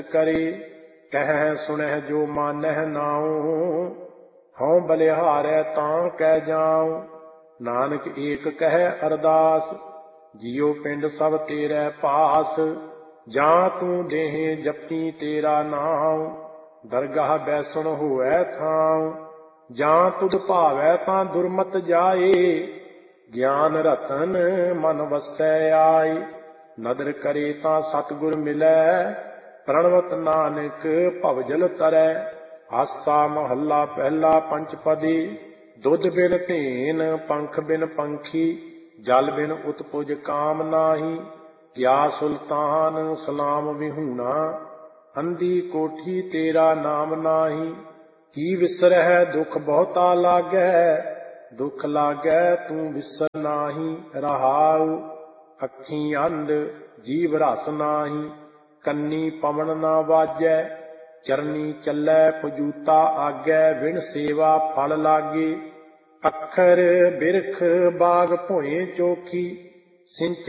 करे कह सुनह जो मानह नाऊं हऊँ बलिहारै तां कै जाऊं। नानक एक कह अरदास जियो पिंड सब तेरै पास जां तू देहें जपी तेरा नाम दरगाह बैसण होवै थां। जां तुध भावै तां दुरमत जाए ज्ञान रतन मन वसै आए। नदर करे तां सतगुर मिलै प्रणवत नानक भवजल तरੈ। आसा महला पहला पंचपदी दुध बिन धेन पंख बिन पंखी जल बिन उत्पुज काम नाही। क्या सुल्तान सलाम विहूणा अंधी कोठी तेरा नाम नाही। की विसरह दुख बहुता लागै दुख लागै तू विसर नाही। रहाउ अखी अंध जीव रस नाही ਕੰਨੀ ਪਵਨ ਨਾ ਵਾਜੈ ਚਰਨੀ ਚੱਲੈ ਪਜੂਤਾ ਆਗੈ ਵਿਣ ਸੇਵਾ ਫਲ ਲਾਗੇ। ਅੱਖਰ ਬਿਰਖ ਬਾਗ ਭੋਏ ਚੋਖੀ ਸਿੰਚ